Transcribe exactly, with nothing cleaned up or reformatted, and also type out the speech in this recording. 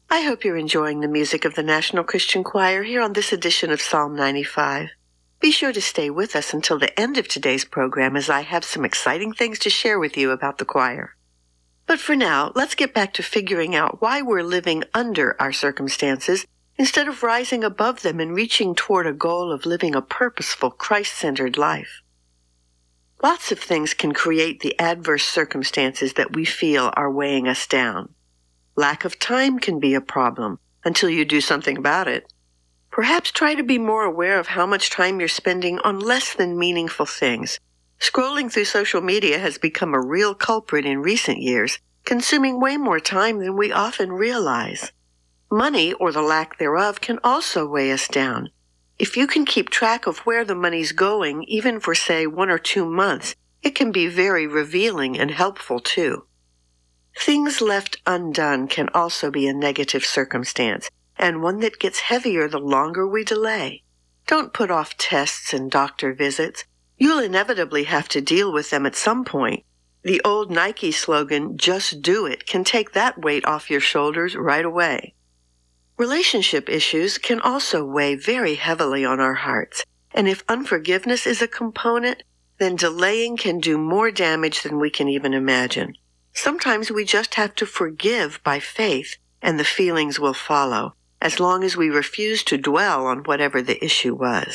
I hope you're enjoying the music of the National Christian Choir here on this edition of Psalm ninety-five. Be sure to stay with us until the end of today's program as I have some exciting things to share with you about the choir. But for now, let's get back to figuring out why we're living under our circumstances instead of rising above them and reaching toward a goal of living a purposeful, Christ-centered life. Lots of things can create the adverse circumstances that we feel are weighing us down. Lack of time can be a problem until you do something about it. Perhaps try to be more aware of how much time you're spending on less than meaningful things. Scrolling through social media has become a real culprit in recent years, consuming way more time than we often realize. Money, or the lack thereof, can also weigh us down. If you can keep track of where the money's going, even for, say, one or two months, it can be very revealing and helpful, too. Things left undone can also be a negative circumstance, and one that gets heavier the longer we delay. Don't put off tests and doctor visits. You'll inevitably have to deal with them at some point. The old Nike slogan, "Just do it," can take that weight off your shoulders right away. Relationship issues can also weigh very heavily on our hearts, and if unforgiveness is a component, then delaying can do more damage than we can even imagine. Sometimes we just have to forgive by faith, and the feelings will follow, as long as we refuse to dwell on whatever the issue was.